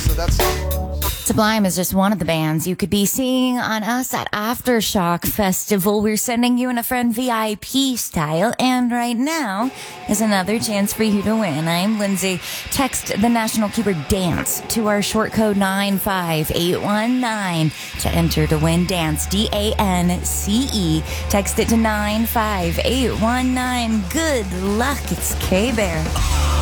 So that's Sublime is just one of the bands you could be seeing on us at Aftershock Festival. We're sending you and a friend VIP style, and right now is another chance for you to win. I'm Lindsay. Text the national keyword DANCE to our short code 95819 to enter to win DANCE, DANCE. Text it to 95819. Good luck. It's K-Bear.